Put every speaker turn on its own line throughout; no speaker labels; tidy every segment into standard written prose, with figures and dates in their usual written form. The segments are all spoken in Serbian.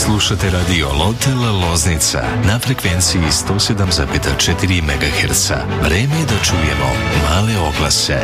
Slušate radio Lotel Loznica na frekvenciji 107,4 MHz. Vreme je da čujemo male oglase.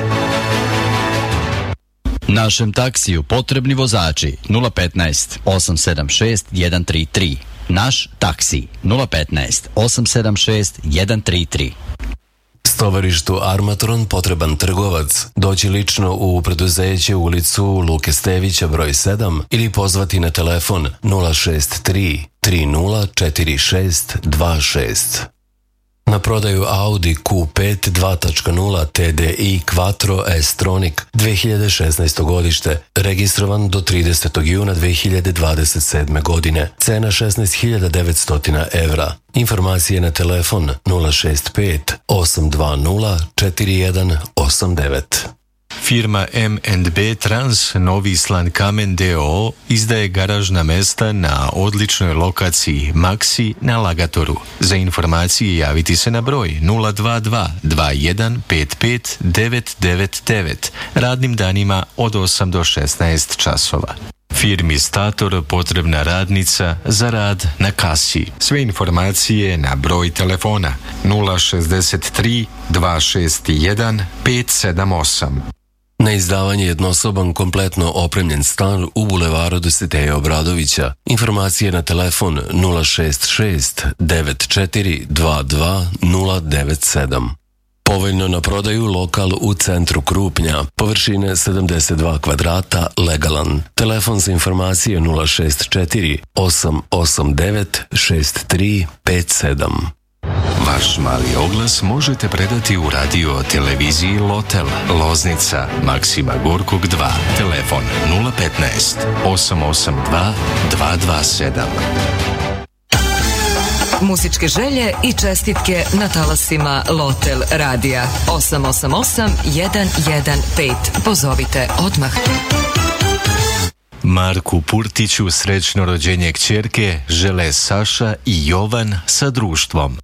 Našem taksiju potrebni vozači 015 876 133. Naš taksi 015 876 133.
Tovarištu Armatron potreban trgovac doći lično u preduzeće ulicu Luke Stevića broj 7 ili pozvati na telefon 063 3046 26. Na prodaju Audi Q5 2.0 TDI Quattro S-Tronic 2016. godište, registrovan do 30. juna 2027. godine. Cena 16.900 evra. Informacije na telefon 065 820 4189.
Firma M&B Trans Novi Slan Kamen d.o.o. izdaje garažna mesta na odličnoj lokaciji Maxi na Lagatoru. Za informacije javiti se na broj 022 2155 999 radnim danima od 8 do 16 časova. Firmi Stator potrebna radnica za rad na kasi. Sve informacije na broj telefona 063 261 578.
Na izdavanje jednosoban kompletno opremljen stan u bulevaru Dositeja Obradovića. Informacije na telefon 066 9422 097. Povoljno na prodaju lokal u centru Krupnja, površine 72 kvadrata, legalan. Telefon za informacije 064 889 6357.
Vaš mali oglas možete predati u radio televiziji Lotel Loznica Maksima Gorkog 2. Telefon 015 882 227.
Muzičke želje i čestitke na talasima Lotel radija 888 115. Pozovite odmah.
Marku Purtiću srećno rođenje kćerke žele Saša i Jovan sa društvom.